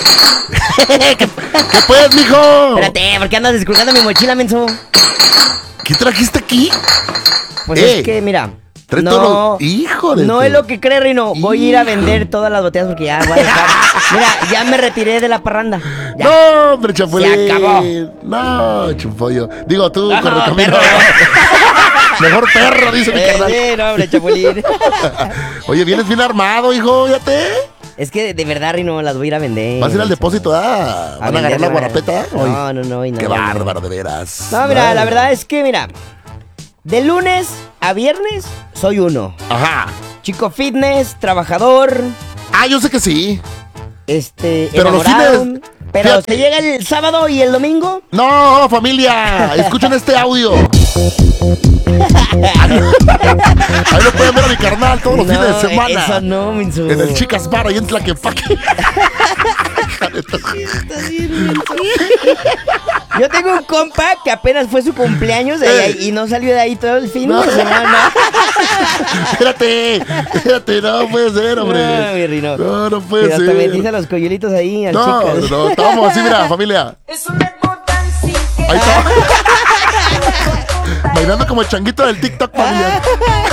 ¿Qué puedes, mijo? Espérate, ¿por qué andas descolgando mi mochila, menso? ¿Qué trajiste aquí? Pues es que, mira. Trae No, todo lo... Hijo de no tu... es lo que cree, Rino. Voy a ir a vender todas las botellas porque ya voy a dejar. Mira, ya me retiré de la parranda. Ya. No, hombre, Chapulín. Se acabó. No, Chumpollo. Digo, tú, No, Correcamino. perro. Mejor perro, dice mi carnal. Sí, no, hombre, Chapulín. Oye, vienes bien armado, hijo, fíjate. Es que de verdad, Rino, las voy a ir a vender. ¿Vas a ir al depósito, ah? ¿Van a agarrar la guarapeta? No. Qué bárbaro, de veras. No, mira, la verdad es que, mira, de lunes a viernes soy uno. Ajá. Chico fitness, trabajador. Ah, yo sé que sí. Pero enamorado, los fines... Pero fíjate. se llega el sábado y el domingo. No, familia, escuchen este audio. Ahí lo pueden ver a mi carnal todos los fines de semana. Eso no, Minsu. En el Chicas Bar, ahí en Tlaquepaque. Yo tengo un compa que apenas fue su cumpleaños y no salió de ahí todo el fin No. de semana. Espérate, no puede ser, hombre. No, mi Rino. No puede Pero ser. hasta metiste los coyulitos ahí al No, Chicas. no, estamos así, mira, familia. Ahí está. Bailando como el changuito del TikTok, familia.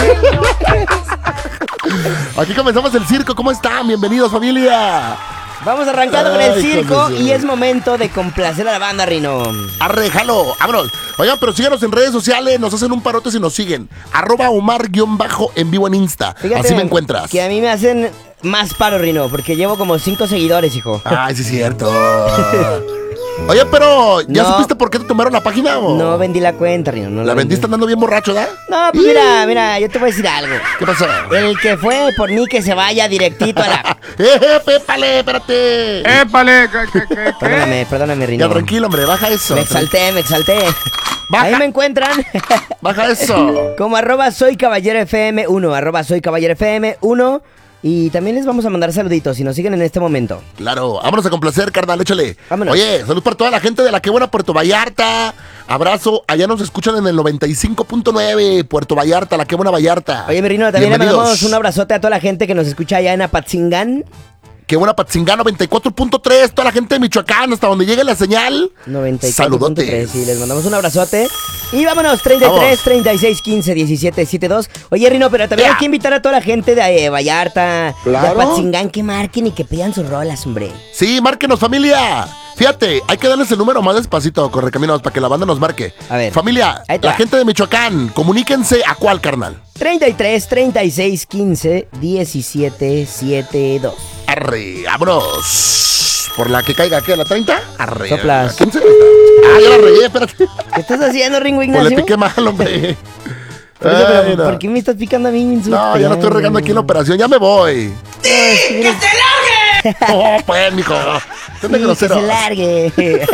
Aquí comenzamos el circo. ¿Cómo están? Bienvenidos, familia. Vamos arrancando con el Ay, circo hijos de su- y es momento de complacer a la banda, Rino. Arre, jalo, vámonos. Oigan, pero síganos en redes sociales, nos hacen un parote si nos siguen. @Omar_en vivo en Insta. Fíjate Así me encuentras. que a mí me hacen más paro, Rino, porque llevo como 5 seguidores, hijo. Ay, sí es cierto. Oye, pero ¿ya No. supiste por qué te tomaron la página o? No vendí la cuenta, Rino. No La vendiste andando bien borracho, ¿da? No, pues mira, yo te voy a decir algo. ¿Qué pasó? El que fue por mí que se vaya directito a la... Pépale, espérate. ¡Épale! ¿Qué? Perdóname, Rino. Ya, tranquilo, hombre, baja eso. Me exalté. Baja. Ahí me encuentran Baja eso. como @soycaballerofm1, @soycaballerofm1. Y también les vamos a mandar saluditos si nos siguen en este momento. Claro, vámonos a complacer, carnal, échale. Vámonos. Oye, salud para toda la gente de La Qué Buena, Puerto Vallarta. Abrazo, allá nos escuchan en el 95.9, Puerto Vallarta, La Qué Buena Vallarta. Oye, mi Rino, también le Bienvenidos. mandamos un abrazote a toda la gente que nos escucha allá en Apatzingán. Qué Buena Patzingán 94.3, toda la gente de Michoacán, hasta donde llegue la señal. 94.3, Saludotes. sí, les mandamos un abrazote. Y vámonos, 33, Vamos. 36, 15, 17, 72. Oye, Rino, pero también Ya. hay que invitar a toda la gente de Vallarta, Claro. de Apatzingán, que marquen y que pidan sus rolas, hombre. Sí, márquenos, familia. Fíjate, hay que darles el número más despacito, Correcaminos, para que la banda nos marque. A ver. Familia, Ahí te la va. gente de Michoacán, comuníquense a cuál, carnal. 33, 36, 15, 17, 72. Arre, vámonos. Por la que caiga, ¿qué? ¿La 30? Arre. Soplas. 15. Ah, ya la regué, espérate. ¿Qué estás haciendo, Ringo Pues Ignacio? le piqué mal, hombre. Por eso, pero, Ay, no. ¿por qué me estás picando a mí, Minsu? No, ya no estoy regando aquí en la operación, ya me voy. ¡Que se Oh, pues, mijo. Vete que grosero. se largue.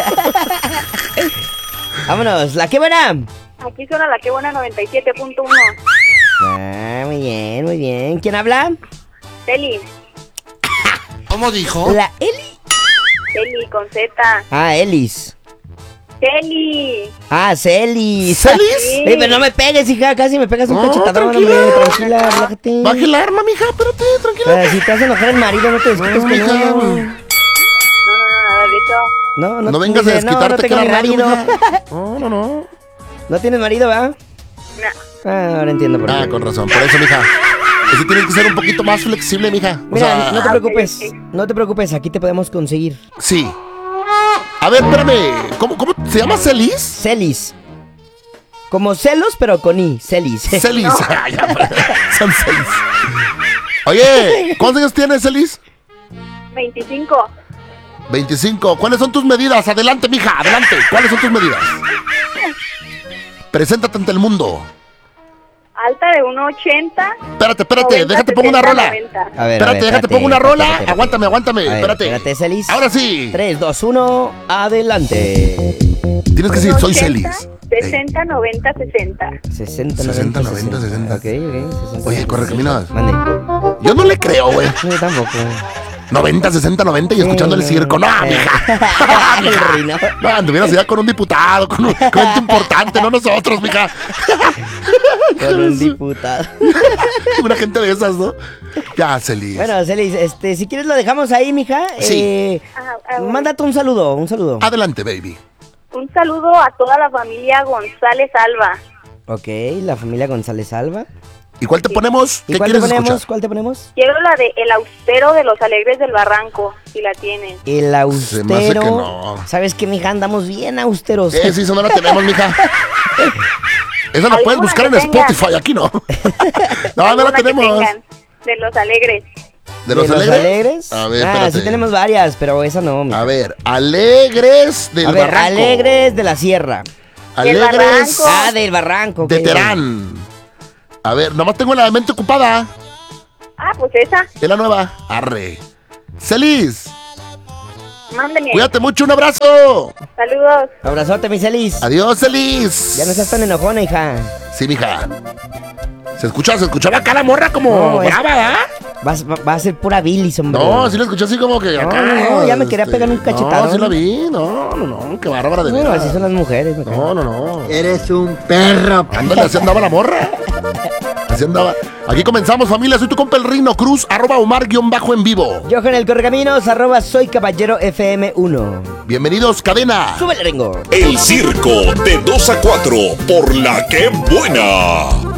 Vámonos, la que buena. Aquí suena La Qué Buena 97.1. Ah, muy bien, muy bien. ¿Quién habla? Celi, ¿Cómo dijo? La Eli. Celi con Z. Ah, Elis. Celi. Ah, Celis. ¿Celis? Sí. Pero no me pegues, hija, casi me pegas un No, cachetadón, tranquila. hombre. Tranquila, relájate. Baje el arma, mija, espérate, tranquila. Pero si te hace enojar el marido, no te desquites No, con mija. él. No, nada de eso. No vengas a dice, desquitarte no que tengo la mi radio, marido. mija. No. ¿No tienes marido, va? No. Ah, ahora entiendo por qué. Ah, con razón, por eso, mija. Así tienes que ser un poquito más flexible, mija. O Mira, sea, no te preocupes, ok, ok. no te preocupes, aquí te podemos conseguir. sí. A ver, espérame. ¿Cómo se llama Celis? Celis. Como celos, pero con I, Celis. Celis. Ah, ya, son Celis. Oye, ¿cuántos años tienes, Celis? 25. 25. ¿Cuáles son tus medidas? Adelante, mija, adelante. ¿Cuáles son tus medidas? Preséntate ante el mundo. Alta de 1.80. Espérate, 90, déjate pongo una 70, rola. 90. A ver, Espérate, déjate pongo una rola. Aguántame, A ver, espérate. espérate, Celis. Ahora sí. 3, 2, 1, adelante. Tienes que decir, soy 1.80, Celis. 60, 90, 60. 60, 60, 90, 90, 60. Ok, 60. Oye, Correcaminos. Mande. Yo no le creo, güey. Yo tampoco. 90, 60, 90 y escuchando el circo. No, mija. El Rino. No, anduvieras ya con un diputado, con gente importante, no nosotros, mija. Con un diputado. Una gente de esas, ¿no? Ya, Celis. Bueno, Celis, si quieres lo dejamos ahí, mija. Sí. Bueno. Mándate un saludo, un saludo. Adelante, baby. Un saludo a toda la familia González Alba. Ok, la familia González Alba. ¿Y cuál te ponemos? ¿Y ¿Qué cuál te quieres ponemos? escuchar? ¿Cuál te ponemos? Quiero la de El Austero de los Alegres del Barranco, si la tienen. El Se me hace austero. que no. ¿Sabes qué, mija? Andamos bien austeros. Sí, eso no la tenemos, mija. Esa la puedes ¿Alguna buscar en que tengan? Spotify, aquí no. No, no la Alguna que tenemos. tengan, de los Alegres. ¿De los alegres? A ver, espérate. sí tenemos varias, pero esa no, mija. A ver, Alegres del A ver, Barranco. Alegres de la Sierra. Del Alegres Barranco. Del Barranco. de ok. Terán. A ver, nomás tengo la mente ocupada. Ah, pues esa. Es la nueva. Arre. Celis, Mándenme. cuídate mucho, un abrazo. Saludos. Abrazote, mi Celis. Adiós, Celis. Ya no seas tan enojona, hija. Sí, mija. Se escuchaba acá la morra como No, es- brava, ¿verdad? Va a ser pura bilis, hombre. No, sí la escuché así como que acá. no, ya me quería pegar un cachetadón. No, sí la vi. No, qué bárbara de Bueno, veras. así son las mujeres, me cae. No. Eres un perro. Ándale, así andaba la morra. Así andaba. Aquí comenzamos, familia. Soy tu compa el Rino Cruz, @Omar_en vivo. Johan el Correcaminos, @soy caballero FM1. Bienvenidos, cadena. Súbele, Ringo. El circo de 2 a 4 por La Que Buena.